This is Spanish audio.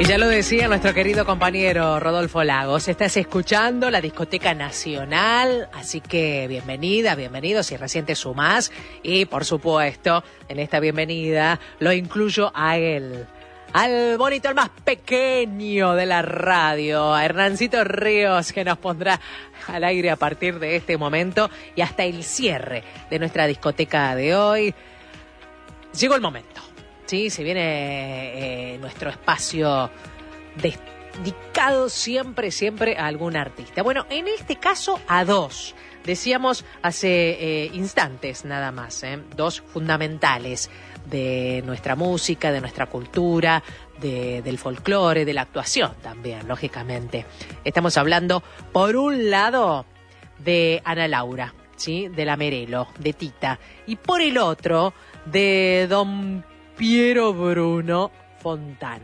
Y ya lo decía nuestro querido compañero Rodolfo Lagos, estás escuchando la Discoteca Nacional, así que bienvenida, bienvenido si recién te sumás. Y por supuesto, en esta bienvenida lo incluyo a él, al bonito, al más pequeño de la radio, a Hernancito Ríos, que nos pondrá al aire a partir de este momento y hasta el cierre de nuestra discoteca de hoy. Llegó el momento. Sí, se viene nuestro espacio dedicado siempre a algún artista. Bueno, en este caso a dos. Decíamos hace instantes nada más, dos fundamentales de nuestra música, de nuestra cultura, del folclore, de la actuación también, lógicamente. Estamos hablando, por un lado, de Ana Laura, ¿sí? De la Merelo, de Tita. Y por el otro, de don Piero Bruno Fontana.